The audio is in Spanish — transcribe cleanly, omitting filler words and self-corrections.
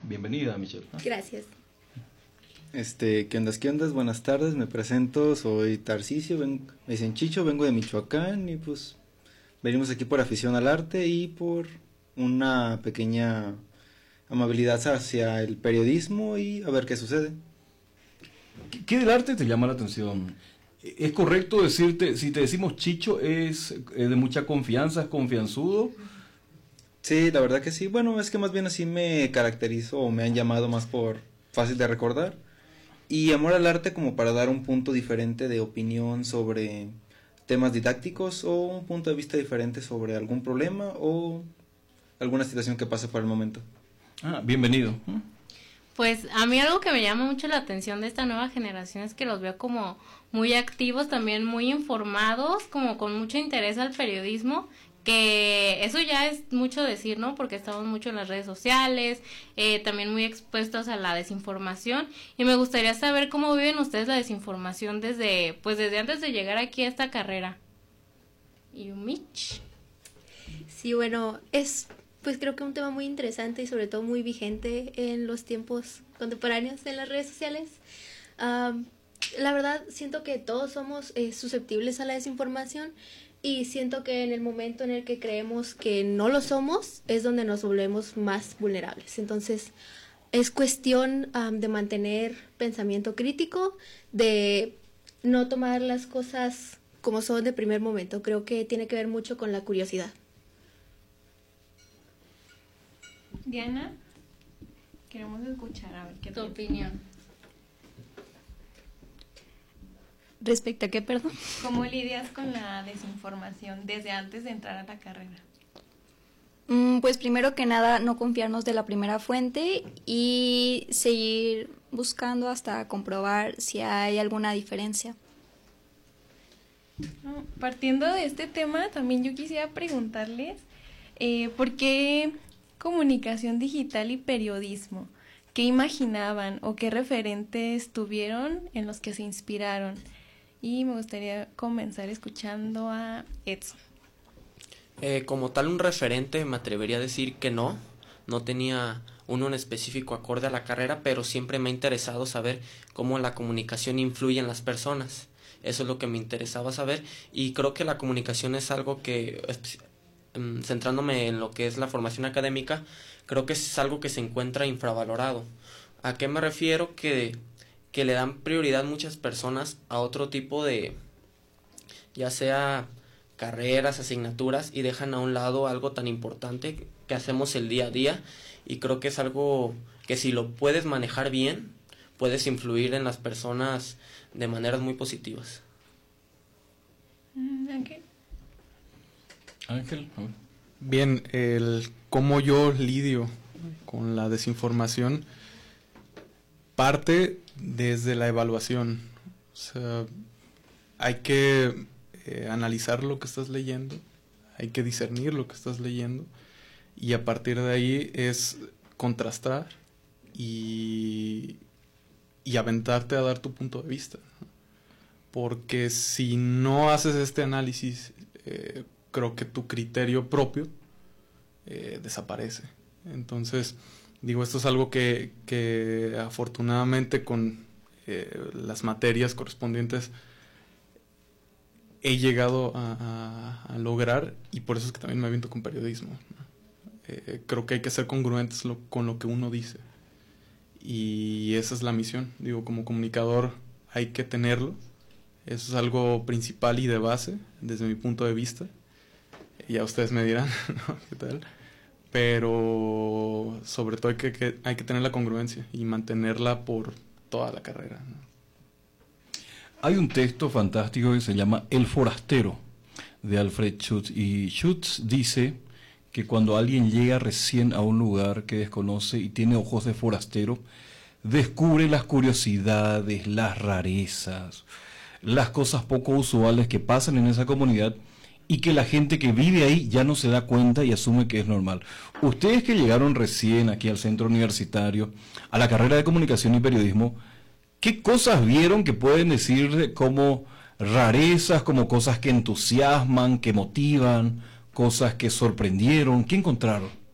Bienvenida, Michelle. Gracias. ¿Qué ondas, qué ondas? Buenas tardes, me presento, soy Tarcisio, me dicen Chicho, vengo de Michoacán y pues venimos aquí por afición al arte y por una pequeña amabilidad hacia el periodismo y a ver qué sucede. ¿Qué del arte te llama la atención? ¿Es correcto decirte, si te decimos Chicho, es de mucha confianza, es confianzudo? Sí, la verdad que sí. Bueno, es que más bien así me caracterizo o me han llamado más por fácil de recordar. Y amor al arte como para dar un punto diferente de opinión sobre temas didácticos o un punto de vista diferente sobre algún problema o alguna situación que pase por el momento. Bienvenido. Pues a mí algo que me llama mucho la atención de esta nueva generación es que los veo como muy activos, también muy informados, como con mucho interés al periodismo, que eso ya es mucho decir, ¿no? Porque estamos mucho en las redes sociales, también muy expuestos a la desinformación, y me gustaría saber cómo viven ustedes la desinformación desde antes de llegar aquí a esta carrera. ¿Y Mitch? Sí, bueno, pues creo que un tema muy interesante y sobre todo muy vigente en los tiempos contemporáneos en las redes sociales. La verdad, siento que todos somos susceptibles a la desinformación y siento que en el momento en el que creemos que no lo somos es donde nos volvemos más vulnerables. Entonces, es cuestión de mantener pensamiento crítico, de no tomar las cosas como son de primer momento. Creo que tiene que ver mucho con la curiosidad. Diana, queremos escuchar, a ver qué tu opinión. ¿Respecto a qué, perdón? ¿Cómo lidias con la desinformación desde antes de entrar a la carrera? Pues primero que nada, no confiarnos de la primera fuente y seguir buscando hasta comprobar si hay alguna diferencia. Partiendo de este tema, también yo quisiera preguntarles ¿por qué comunicación digital y periodismo? ¿Qué imaginaban o qué referentes tuvieron en los que se inspiraron? Y me gustaría comenzar escuchando a Edson. Como tal un referente me atrevería a decir que no tenía uno en específico acorde a la carrera, pero siempre me ha interesado saber cómo la comunicación influye en las personas. Eso es lo que me interesaba saber y creo que la comunicación es algo que, centrándome en lo que es la formación académica, creo que es algo que se encuentra infravalorado. ¿A qué me refiero? Que le dan prioridad muchas personas a otro tipo de, ya sea carreras, asignaturas, y dejan a un lado algo tan importante que hacemos el día a día, y creo que es algo que si lo puedes manejar bien, puedes influir en las personas de maneras muy positivas. Ángel. Bien, cómo yo lidio con la desinformación parte desde la evaluación. O sea, hay que analizar lo que estás leyendo, hay que discernir lo que estás leyendo y a partir de ahí es contrastar y aventarte a dar tu punto de vista. Porque si no haces este análisis, creo que tu criterio propio desaparece. Entonces, digo, esto es algo que afortunadamente con las materias correspondientes he llegado a lograr, y por eso es que también me aviento con periodismo, ¿no? Creo que hay que ser congruentes con lo que uno dice, y esa es la misión. Digo, como comunicador hay que tenerlo. Eso es algo principal y de base desde mi punto de vista. Ya ustedes me dirán, ¿no? ¿Qué tal? Pero sobre todo hay que tener la congruencia y mantenerla por toda la carrera, ¿no? Hay un texto fantástico que se llama El forastero, de Alfred Schutz, y Schutz dice que cuando alguien llega recién a un lugar que desconoce y tiene ojos de forastero, descubre las curiosidades, las rarezas, las cosas poco usuales que pasan en esa comunidad y que la gente que vive ahí ya no se da cuenta y asume que es normal. Ustedes que llegaron recién aquí al centro universitario, a la carrera de comunicación y periodismo, ¿qué cosas vieron que pueden decir como rarezas, como cosas que entusiasman, que motivan, cosas que sorprendieron? ¿Qué encontraron?